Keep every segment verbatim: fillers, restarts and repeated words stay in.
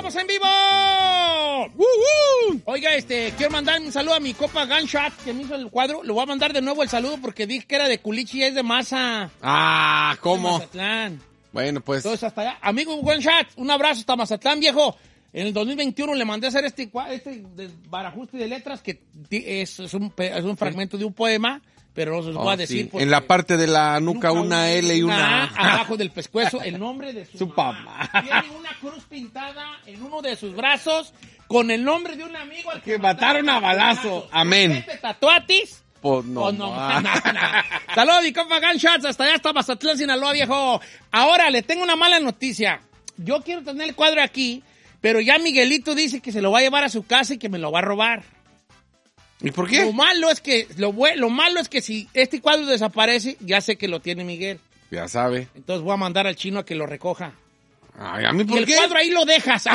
¡Estamos en vivo! ¡Uh-huh! Oiga, este, quiero mandar un saludo a mi copa Gunshot, que me hizo el cuadro. Le voy a mandar de nuevo el saludo porque dije que era de Culichi y es de Maza. Ah, ¿cómo? De Mazatlán. Bueno, pues. Entonces, hasta allá. Amigo Gunshot, un abrazo hasta Mazatlán, viejo. En el dos mil veintiuno le mandé a hacer este, este barajuste de letras que es, es, un, es un fragmento de un poema, pero no se los oh, voy a decir. Sí. En la parte de la nuca, nuca una L y una A. Abajo del pescuezo, el nombre de su, su mamá. Papá. Tiene una cruz pintada en uno de sus brazos con el nombre de un amigo al que, que mataron a balazo. Amén. ¿Te tatuatis? Pues no. Pues no, no, no. Saludos, mi compa Gunshots. Hasta allá está Mazatlán, Sinaloa, viejo. Ahora, le tengo una mala noticia. Yo quiero tener el cuadro aquí, pero ya Miguelito dice que se lo va a llevar a su casa y que me lo va a robar. ¿Y por qué? Lo malo es que, lo, lo malo es que si este cuadro desaparece, ya sé que lo tiene Miguel. Ya sabe. Entonces voy a mandar al chino a que lo recoja. Ay, ¿a mí por y el qué? cuadro ahí lo dejas.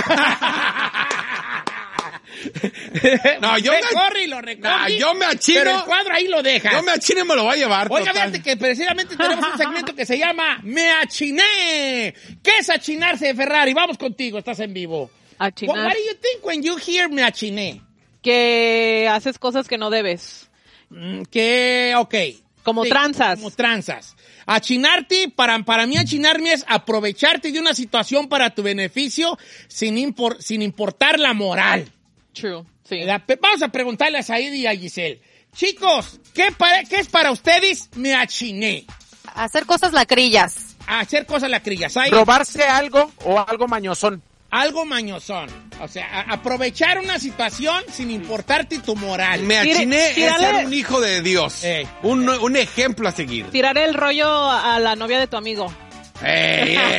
No, yo me me corre y lo recoge. No, yo me achino. Pero el cuadro ahí lo dejas. Yo me achino y me lo voy a llevar. Oiga, fíjate que precisamente tenemos un segmento que se llama Me Achiné. ¿Qué es achinarse, Ferrari? Vamos contigo, estás en vivo. Achinar. What, what do you think when you hear me achiné? Que haces cosas que no debes. Mm, que, ok. Como sí, tranzas. Como tranzas. Achinarte, para, para mí achinarme es aprovecharte de una situación para tu beneficio sin, impor, sin importar la moral. True, sí. Vamos a preguntarle a Said y a Giselle. Chicos, ¿qué, para, ¿qué es para ustedes me achiné? Hacer cosas lacrillas. Hacer cosas lacrillas. Said. Robarse algo o algo mañosón. Algo mañosón. O sea, a, aprovechar una situación sin importarte tu moral. Me achiné Tire, es ser un hijo de Dios. Ey. Un, un ejemplo a seguir. Tirar el rollo a la novia de tu amigo. Ey, ey.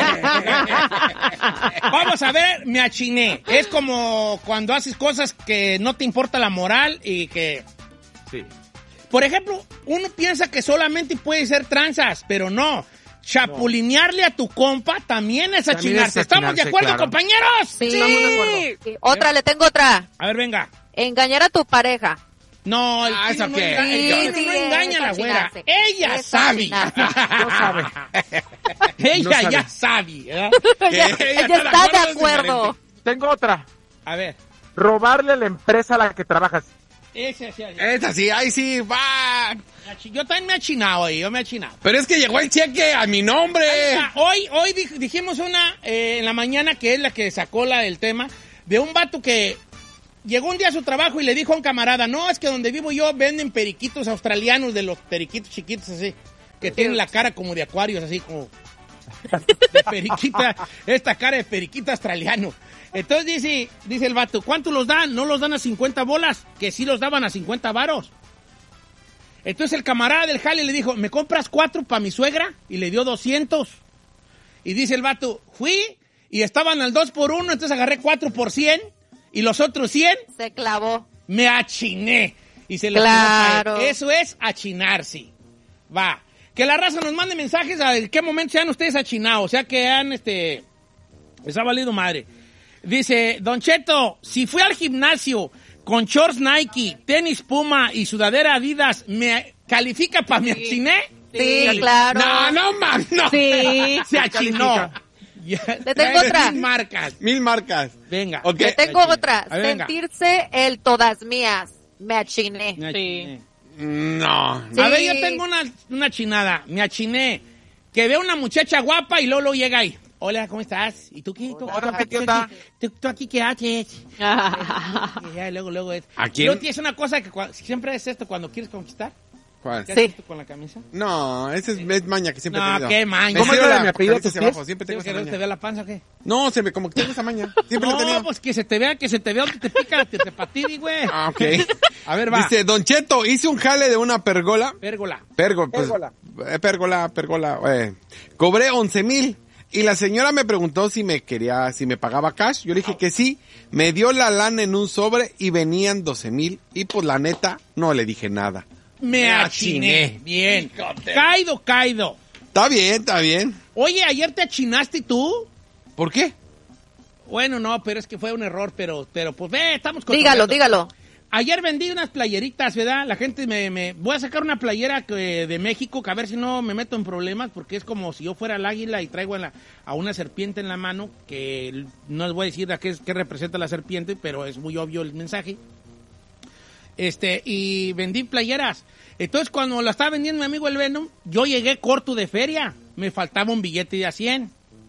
Vamos a ver, me achiné. Es como cuando haces cosas que no te importa la moral y que... Sí. Por ejemplo, uno piensa que solamente puede ser tranzas, pero no. Chapulinearle a tu compa también es achinarse. ¿Estamos de acuerdo, claro. compañeros? Sí. Estamos de acuerdo. Sí. Otra, le tengo otra. A ver, venga. Engañar a tu pareja. No, el Ah, chino ¿eso no, qué? enga- el Sí, chino sí, no engaña a la es güera. achinarse. Ella Es sabe. achinarse. No sabe. Ella No sabe. ya sabe. ¿verdad? Ella, ella ella está de está de acuerdo, acuerdo. Tengo otra. A ver. Robarle la empresa a la que trabajas. Ese, ese, ese. Es así, ahí sí, va. Yo también me he achinado ahí, yo me he achinado. Pero es que llegó el cheque a mi nombre. Ah, Hoy, hoy dij- dijimos una eh, en la mañana que es la que sacó la del tema, de un vato que llegó un día a su trabajo y le dijo a un camarada, no, es que donde vivo yo venden periquitos australianos, de los periquitos chiquitos así, que tienen la cara como de acuarios, así como de periquita, esta cara de periquito australiano. Entonces dice, dice el vato, ¿cuánto los dan? No los dan a cincuenta bolas, que sí los daban a cincuenta varos. Entonces el camarada del jale le dijo, ¿me compras cuatro para mi suegra? Y le dio doscientos. Y dice el vato, fui y estaban al dos por uno, entonces agarré cuatro por cien y los otros cien Se clavó. me achiné. Y se le Claro. caer. Eso es achinarse. Va. Que la raza nos mande mensajes a en qué momento se han ustedes achinados. O sea que han, este, les ha valido madre. Dice, Don Cheto, si fui al gimnasio con shorts Nike, tenis Puma y sudadera Adidas, ¿me califica para mi achiné? Sí, claro. No, no, man, no. Sí. Se achinó. Le tengo otra. Mil marcas. Mil marcas. Venga. Ok. Le tengo otra. A ver, venga. Sentirse el todas mías. Me achiné. Me achiné. No. Sí. A ver, yo tengo una, una chinada. Me achiné. Que veo una muchacha guapa y luego, luego llega ahí. Hola, ¿cómo estás? ¿Y tú qué? ¿Tú, Hola, tú- tú- idiota. tú- tú aquí qué haces? Y ya, luego, luego es. ¿A quién? Luego tienes una cosa que cua- siempre es esto cuando quieres conquistar. ¿Cuál? ¿Qué Sí. haces tú con la camisa? No, esa es, es maña que siempre he No, tenido. qué maña. Me ¿Cómo cierro es la de la mi apellido, camisa tus hacia pies? abajo, siempre ¿Tengo tengo que esa no te maña. vea la panza o qué? No, se me, como que tengo esa maña. Siempre la he No, tenido. pues que se te vea, que se te vea donde te pica, que te patidi, güey. Ah, ok. A ver, va. Dice, Don Cheto, hice un jale de una pergola. Pérgola. Pergo, pues, Pérgola. eh, Pérgola, pergola. eh. Cobré once mil. Y la señora me preguntó si me quería, si me pagaba cash. Yo le dije que sí. Me dio la lana en un sobre y venían doce mil. Y pues la neta, no le dije nada. Me achiné. Bien. Caído, caído. Está bien, está bien. Oye, ¿ayer te achinaste tú? ¿Por qué? Bueno, no, pero es que fue un error, pero, pero pues ve, estamos con... Dígalo, dígalo. ayer vendí unas playeritas, ¿verdad? La gente me, me... Voy a sacar una playera que, de México, que a ver si no me meto en problemas, porque es como si yo fuera el águila y traigo en la, a una serpiente en la mano, que no les voy a decir a qué, qué representa la serpiente, pero es muy obvio el mensaje. Este, y vendí playeras. Entonces, cuando la estaba vendiendo mi amigo el Venom, yo llegué corto de feria. Me faltaba un billete de a cien.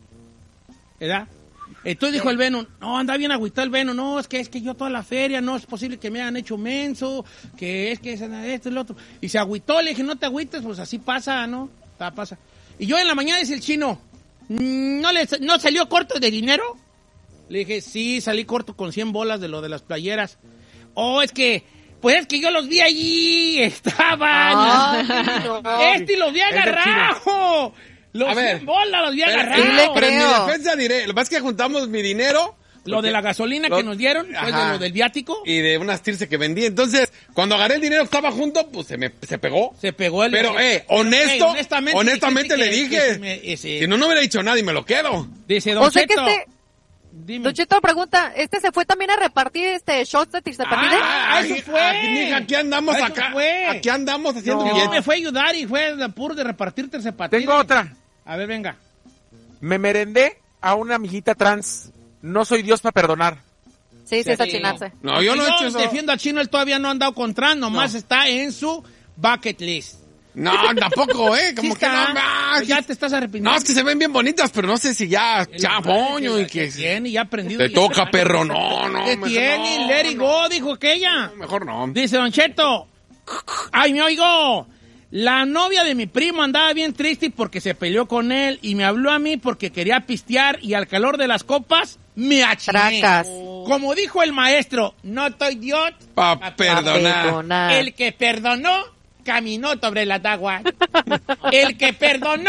¿Verdad? Entonces dijo el Venom, no, anda bien agüitado el Venom, no, es que es que yo toda la feria, no es posible que me hayan hecho menso, que es que es esto y lo otro. Y se agüitó, le dije, no te agüites, pues así pasa, ¿no? Ah, pasa. Y yo en la mañana dice el chino, ¿no, le, ¿no salió corto de dinero? Le dije, sí, salí corto con cien bolas de lo de las playeras. Oh, es que, pues es que yo los vi allí, estaban. Ay, no. Este los vi agarrado. Los A ver, cien bolas los vi Pero, agarrado. Sí le pero en mi creo. defensa diré, lo que pasa es que juntamos mi dinero. Lo de la gasolina lo- que nos dieron, pues Ajá. de lo del viático, Y de unas tirse que vendí. Entonces, cuando agarré el dinero que estaba junto, pues se me se pegó. se pegó el... Pero, eh, Pero, honesto, eh, honestamente, honestamente le dijiste que- dije. que se me- ese- Si no, no hubiera dicho nada y me lo quedo. Dice, Don O sea que Cheto, este, dime. Don Cheto pregunta, ¿este se fue también a repartir este shots de Tirzapatide? Ah, eso Aquí- fue. Aquí, mija, aquí andamos Eso acá. fue. Aquí andamos haciendo No, bien. me fue a ayudar y fue de puro de repartir tercepatines. Tengo otra. A ver, venga. Me merendé a una amiguita trans. No soy Dios para perdonar. Sí, sí, es Sí. achinarse. No, yo no he hecho Yo eso. defiendo al chino, él todavía no ha andado con trans, nomás está en su bucket list. No, tampoco, eh. Como Sí que está. no. ah, ya te estás arrepintiendo. No, es que se ven bien bonitas, pero no sé si ya, El ya, madre poño, que- y que... que tiene, ya aprendido. Te ya toca, sabe. perro, no, no. ¿Qué mejor tiene? no, Let it no. go, dijo aquella. Mejor no. Dice Don Cheto, ay, me oigo, la novia de mi primo andaba bien triste porque se peleó con él y me habló a mí porque quería pistear y al calor de las copas me achiné. Tracas. Como dijo el maestro, no estoy Dios, Pa' pa- perdonar. Perdonar. el que perdonó caminó sobre las aguas. El que perdonó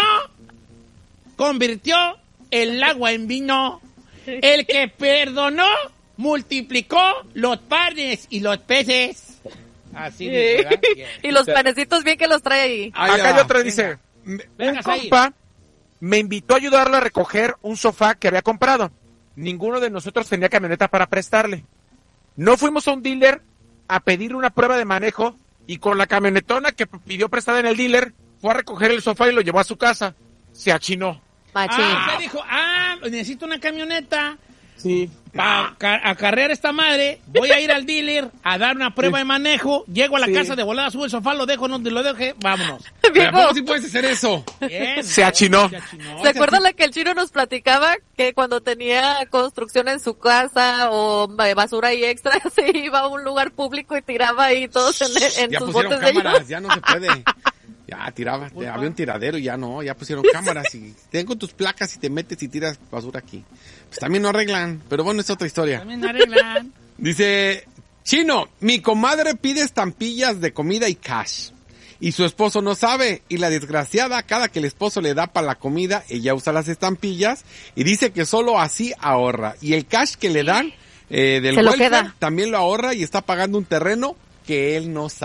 convirtió el agua en vino. El que perdonó multiplicó los panes y los peces. Así dice, ¿verdad? Bien. Y los panecitos bien que los trae ahí. Ahí Acá va. hay otra, dice. Venga, Un Zahir. compa me invitó a ayudarlo a recoger un sofá que había comprado. Ninguno de nosotros tenía camioneta para prestarle. No fuimos a un dealer a pedir una prueba de manejo y con la camionetona que pidió prestada en el dealer fue a recoger el sofá y lo llevó a su casa. Se achinó. Machín. Ah, usted dijo, ah, necesito una camioneta Sí. para acarrear esta madre. Voy a ir al dealer a dar una prueba de manejo. Llego a la Sí. casa de volada, subo el sofá, lo dejo, no lo deje, vámonos. Pero ¿a Viejo, poco sí puedes hacer eso? Bien. Se achinó. Se achinó. ¿se acuerdan la que el chino nos platicaba? Que cuando tenía construcción en su casa o eh, basura ahí extra, se iba a un lugar público y tiraba ahí todos en, en Ya sus pusieron botes de cámaras, ellos. ya no se puede. Ya tiraba, ya había un tiradero y ya no, ya pusieron cámaras y tengo tus placas y te metes y tiras basura aquí. Pues también no arreglan, pero bueno, es otra historia. También arreglan. Dice, Chino, mi comadre pide estampillas de comida y cash. Y su esposo no sabe. Y la desgraciada, cada que el esposo le da para la comida, ella usa las estampillas y dice que solo así ahorra. Y el cash que le dan eh, del Se lo welfare queda. también lo ahorra y está pagando un terreno que él no sabe.